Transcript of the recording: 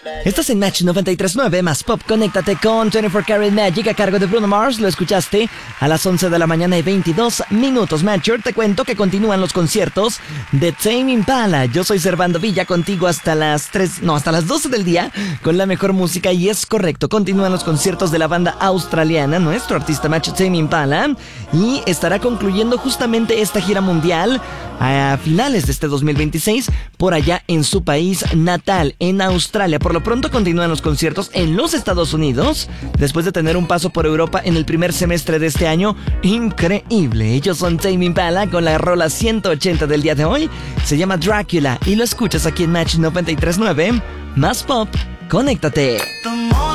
Estás en Match 93.9 más Pop. Conéctate con 24 Karat Magic a cargo de Bruno Mars. Lo escuchaste a las 11 de la mañana y 22 minutos. Matcher, te cuento que continúan los conciertos de Tame Impala. Yo soy Servando Villa, contigo hasta las 12 del día con la mejor música. Y es correcto, continúan los conciertos de la banda australiana, nuestro artista Match Tame Impala, y estará concluyendo justamente esta gira mundial a finales de este 2026 por allá en su país natal, en Australia. Por lo pronto continúan los conciertos en los Estados Unidos después de tener un paso por Europa en el primer semestre de este año. Increíble. Ellos son Tame Impala con la rola 180 del día de hoy. Se llama Dracula y lo escuchas aquí en Match 93.9 más Pop. Conéctate.